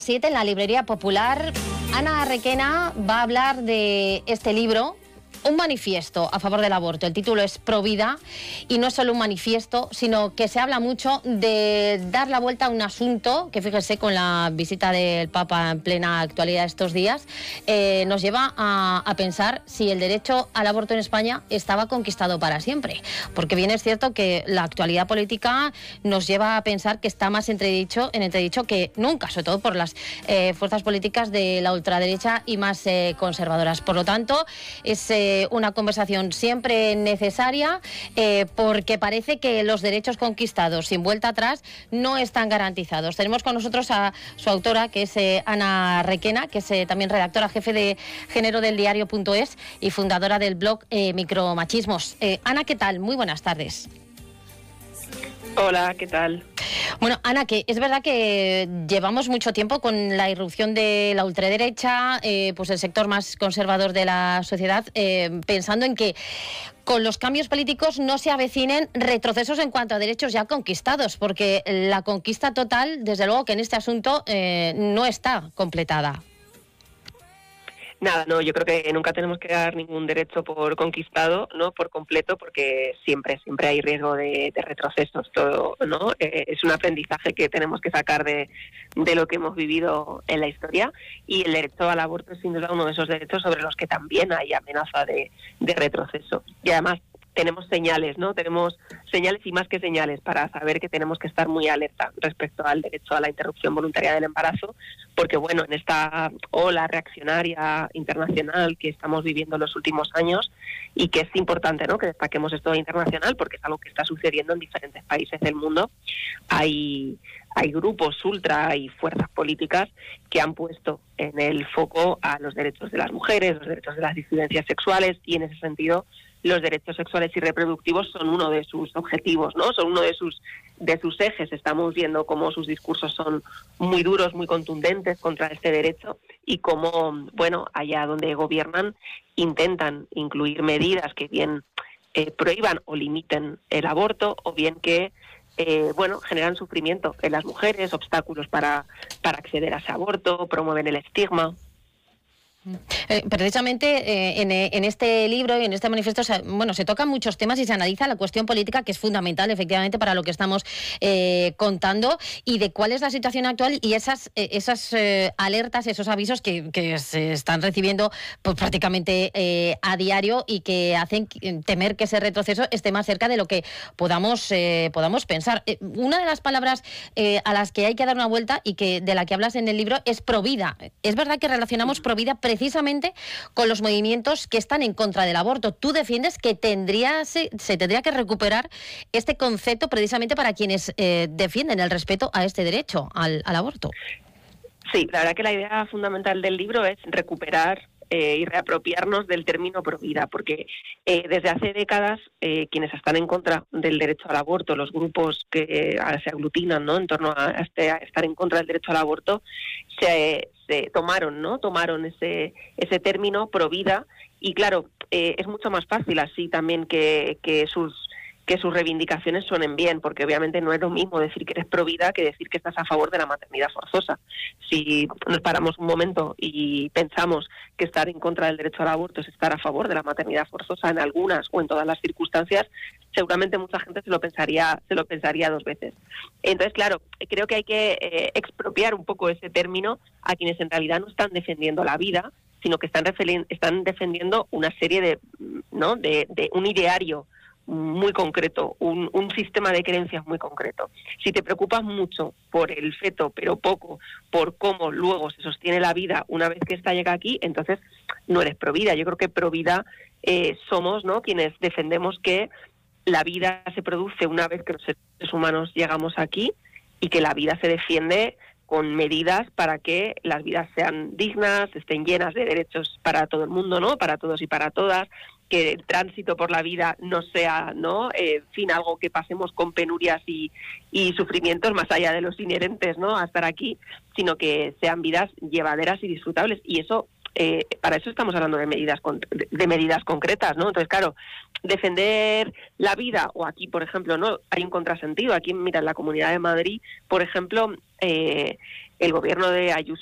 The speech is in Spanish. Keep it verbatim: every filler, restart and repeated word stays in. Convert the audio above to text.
siete en la Librería Popular. Ana Requena va a hablar de este libro, un manifiesto a favor del aborto. El título es Provida y no es solo un manifiesto, sino que se habla mucho de dar la vuelta a un asunto que, fíjese, con la visita del Papa en plena actualidad estos días, eh, nos lleva a, a pensar si el derecho al aborto en España estaba conquistado para siempre. Porque bien es cierto que la actualidad política nos lleva a pensar que está más entredicho, en entredicho que nunca, sobre todo por las eh, fuerzas políticas de la ultraderecha y más eh, conservadoras. Por lo tanto, es eh, una conversación siempre necesaria eh, porque parece que los derechos conquistados sin vuelta atrás no están garantizados. Tenemos con nosotros a su autora, que es eh, Ana Requena, que es eh, también redactora jefe de género del diario punto es y fundadora del blog eh, Micromachismos. Eh, Ana, ¿qué tal? Muy buenas tardes. Hola, ¿qué tal? Bueno, Ana, que es verdad que llevamos mucho tiempo con la irrupción de la ultraderecha, eh, pues el sector más conservador de la sociedad, eh, pensando en que con los cambios políticos no se avecinen retrocesos en cuanto a derechos ya conquistados, porque la conquista total, desde luego que en este asunto eh, no está completada. Nada, no, yo creo que nunca tenemos que dar ningún derecho por conquistado, ¿no? Por completo, porque siempre, siempre hay riesgo de, de retrocesos, todo, ¿no? Eh, es un aprendizaje que tenemos que sacar de, de lo que hemos vivido en la historia, y el derecho al aborto es sin duda uno de esos derechos sobre los que también hay amenaza de, de retroceso. Y además tenemos señales, ¿no? Tenemos señales y más que señales para saber que tenemos que estar muy alerta respecto al derecho a la interrupción voluntaria del embarazo, porque bueno, en esta ola reaccionaria internacional que estamos viviendo en los últimos años, y que es importante, ¿no?, que destaquemos esto internacional porque es algo que está sucediendo en diferentes países del mundo, hay hay grupos ultra y fuerzas políticas que han puesto en el foco a los derechos de las mujeres, los derechos de las disidencias sexuales, y en ese sentido los derechos sexuales y reproductivos son uno de sus objetivos, ¿no? Son uno de sus de sus ejes. Estamos viendo cómo sus discursos son muy duros, muy contundentes contra este derecho, y cómo, bueno, allá donde gobiernan intentan incluir medidas que bien eh, prohíban o limiten el aborto, o bien que Eh, bueno, generan sufrimiento en las mujeres, obstáculos para, para acceder a ese aborto, promueven el estigma. Eh, precisamente eh, en, en este libro y en este manifiesto se, bueno, se tocan muchos temas y se analiza la cuestión política, que es fundamental efectivamente para lo que estamos eh, contando, y de cuál es la situación actual y esas, eh, esas eh, alertas, esos avisos que, que se están recibiendo pues, prácticamente eh, a diario, y que hacen temer que ese retroceso esté más cerca de lo que podamos, eh, podamos pensar. Eh, una de las palabras eh, a las que hay que dar una vuelta y que de la que hablas en el libro es provida. Es verdad que relacionamos provida precisamente con los movimientos que están en contra del aborto. Tú defiendes que tendría, se, se tendría que recuperar este concepto precisamente para quienes eh, defienden el respeto a este derecho al, al aborto. Sí, la verdad que la idea fundamental del libro es recuperar eh, y reapropiarnos del término provida, porque eh, desde hace décadas eh, quienes están en contra del derecho al aborto, los grupos que eh, ahora se aglutinan, ¿no?, en torno a, este, a estar en contra del derecho al aborto, se, se tomaron, ¿no? Tomaron ese ese término provida, y claro, eh, es mucho más fácil así también que, que sus que sus reivindicaciones suenen bien, porque obviamente no es lo mismo decir que eres provida que decir que estás a favor de la maternidad forzosa. Si nos paramos un momento y pensamos que estar en contra del derecho al aborto es estar a favor de la maternidad forzosa en algunas o en todas las circunstancias, seguramente mucha gente se lo pensaría se lo pensaría dos veces. Entonces, claro, creo que hay que eh, expropiar un poco ese término a quienes en realidad no están defendiendo la vida, sino que están, están defendiendo una serie de, ¿no?, de, de un ideario muy concreto, un, un sistema de creencias muy concreto. Si te preocupas mucho por el feto, pero poco por cómo luego se sostiene la vida una vez que ésta llega aquí, entonces no eres provida. Yo creo que provida eh, somos, ¿no?, quienes defendemos que la vida se produce una vez que los seres humanos llegamos aquí, y que la vida se defiende con medidas para que las vidas sean dignas, estén llenas de derechos para todo el mundo, ¿no?, para todos y para todas, que el tránsito por la vida no sea, ¿no?, eh, en fin, algo que pasemos con penurias y, y sufrimientos más allá de los inherentes, ¿no?, a estar aquí, sino que sean vidas llevaderas y disfrutables. Y eso, eh, para eso estamos hablando de medidas con, de, de medidas concretas, ¿no? Entonces, claro, defender la vida, o aquí, por ejemplo, no hay un contrasentido. Aquí, mira, en la Comunidad de Madrid, por ejemplo, eh, el gobierno de Ayuso